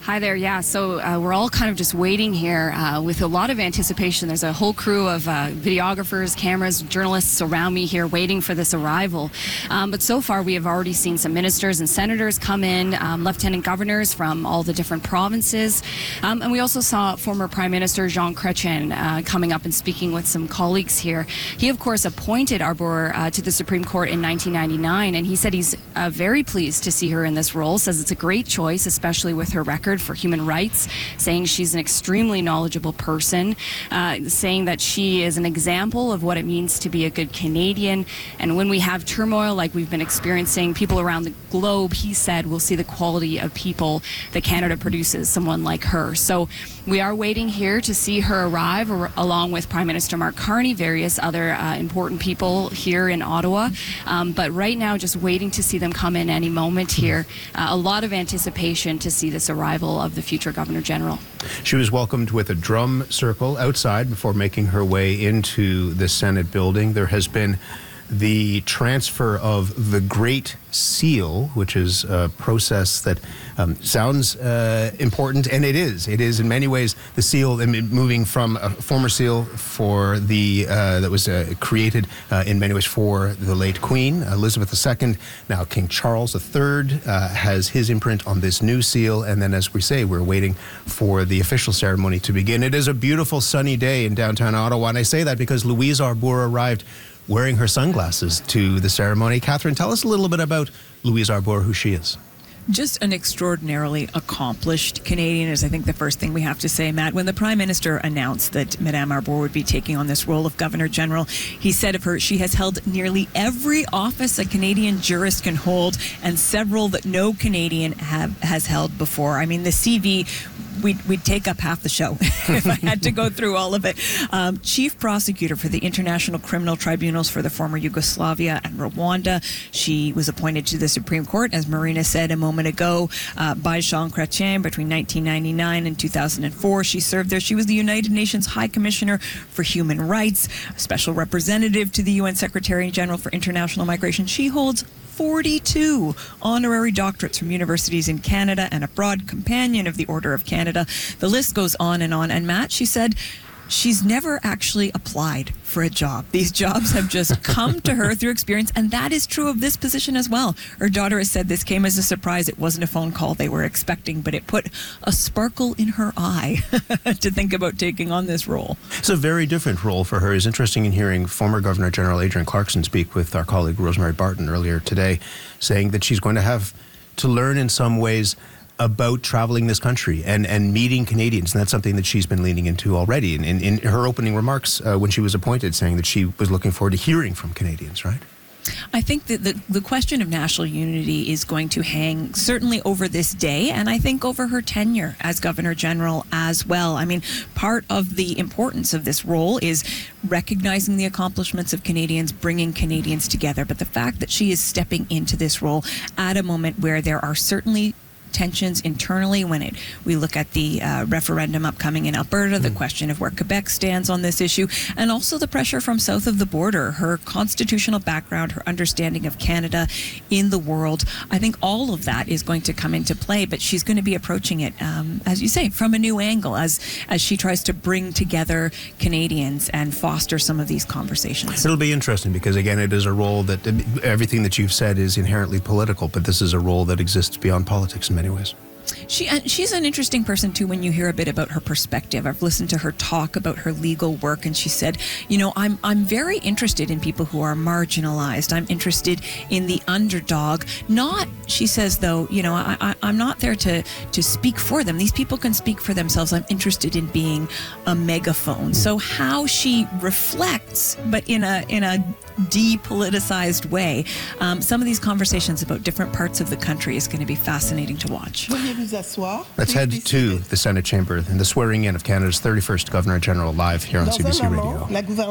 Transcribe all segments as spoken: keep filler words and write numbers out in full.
Hi there. Yeah, so uh, we're all kind of just waiting here uh, with a lot of anticipation. There's a whole crew of uh, videographers, cameras, journalists around me here waiting for this arrival. Um, but so far, we have already seen some ministers and senators come in, um, lieutenant governors from all the different provinces. Um, and we also saw former Prime Minister Jean Chrétien uh, coming up and speaking with some colleagues here. He, of course, appointed Arbour uh, to the Supreme Court in nineteen ninety-nine, and he said he's uh, very pleased to see her in this role, says it's a great choice, especially with her record for human rights, saying she's an extremely knowledgeable person, uh, saying that she is an example of what it means to be a good Canadian. And when we have turmoil like we've been experiencing, people around the globe, he said, will see the quality of people that Canada produces, someone like her. So we are waiting here to see her arrive, or, along with Prime Minister Mark Carney, various other uh, important people here in Ottawa. Um, but right now, just waiting to see them come in any moment here. Uh, a lot of anticipation to see this arrival of the future Governor General. She was welcomed with a drum circle outside before making her way into the Senate building. There has been the transfer of the Great Seal, which is a process that um, sounds uh, important, and it is. It is in many ways the seal, I mean, moving from a former seal for the uh, that was uh, created uh, in many ways for the late Queen Elizabeth the Second. Now King Charles the Third uh, has his imprint on this new seal, and then, as we say, we're waiting for the official ceremony to begin. It is a beautiful sunny day in downtown Ottawa, and I say that because Louise Arbour arrived wearing her sunglasses to the ceremony. Catherine, tell us a little bit about Louise Arbour, who she is. Just an extraordinarily accomplished Canadian is, I think, the first thing we have to say, Matt. When the Prime Minister announced that Madame Arbour would be taking on this role of Governor General, he said of her, she has held nearly every office a Canadian jurist can hold, and several that no Canadian have has held before. I mean, the C V, we'd, we'd take up half the show if I had to go through all of it. Um, Chief Prosecutor for the International Criminal Tribunals for the former Yugoslavia and Rwanda. She was appointed to the Supreme Court, as Marina said a moment ago, uh, by Jean Chrétien between nineteen ninety-nine and two thousand four. She served there. She was the United Nations High Commissioner for Human Rights, Special Representative to the U N Secretary General for International Migration. She holds forty-two honorary doctorates from universities in Canada and abroad, companion of the Order of Canada. The list goes on and on. And Matt, she said she's never actually applied for a job. These jobs have just come to her through experience, and that is true of this position as well. Her daughter has said this came as a surprise. It wasn't a phone call they were expecting, but it put a sparkle in her eye to think about taking on this role. It's a very different role for her. It's interesting in hearing former Governor General Adrienne Clarkson speak with our colleague Rosemary Barton earlier today, saying that she's going to have to learn in some ways about traveling this country and, and meeting Canadians. And that's something that she's been leaning into already. In, in, in her opening remarks uh, when she was appointed, saying that she was looking forward to hearing from Canadians, right? I think that the, the question of national unity is going to hang certainly over this day, and I think over her tenure as Governor General as well. I mean, part of the importance of this role is recognizing the accomplishments of Canadians, bringing Canadians together. But the fact that she is stepping into this role at a moment where there are certainly tensions internally, when it we look at the uh, referendum upcoming in Alberta, the mm. question of where Quebec stands on this issue, and also the pressure from south of the border, her constitutional background, her understanding of Canada in the world. I think all of that is going to come into play, but she's going to be approaching it, um, as you say, from a new angle as as she tries to bring together Canadians and foster some of these conversations. It'll be interesting because, again, it is a role that everything that you've said is inherently political, but this is a role that exists beyond politics in many ways. She uh, she's an interesting person too when you hear a bit about her perspective. I've listened to her talk about her legal work, and she said, you know, I'm I'm very interested in people who are marginalized. I'm interested in the underdog. Not, she says, though, you know, I, I I'm not there to to speak for them. These people can speak for themselves. I'm interested in being a megaphone. Mm. So how she reflects, but in a in a depoliticized way, um, some of these conversations about different parts of the country is going to be fascinating to watch. Let's head to the Senate chamber and the swearing in of Canada's thirty-first Governor General live here on C B C Radio.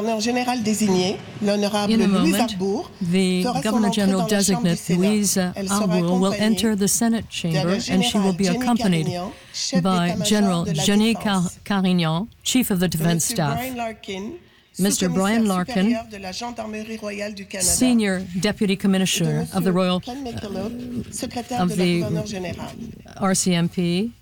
In a moment, the Governor General designate Louise Arbour will enter the Senate chamber, and she will be accompanied by General Jeannie Carignan, Chief of the Defense Staff, Mister Brian Larkin, Senior Deputy Commissioner of the Royal uh, of the R C M P,